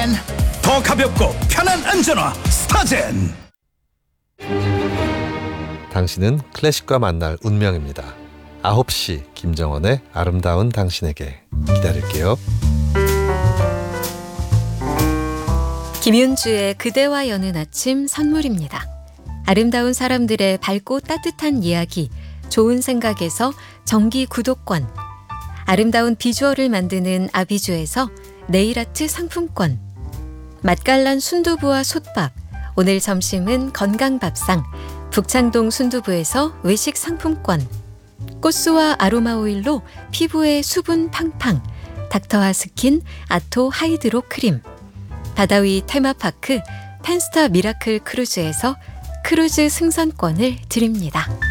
더 가볍고 편한 안전화 스타젠. 당신은 클래식과 만날 운명입니다. 9시 김정원의 아름다운 당신에게 기다릴게요. 김윤주의 그대와 여는 아침 선물입니다. 아름다운 사람들의 밝고 따뜻한 이야기, 좋은 생각에서 정기 구독권, 아름다운 비주얼을 만드는 아비주에서 네일아트 상품권, 맛깔난 순두부와 솥밥, 오늘 점심은 건강밥상 북창동 순두부에서 외식 상품권, 꽃수와 아로마 오일로 피부에 수분 팡팡 닥터하스킨 아토 하이드로 크림, 바다위 테마파크 펜스타 미라클 크루즈에서 크루즈 승선권을 드립니다.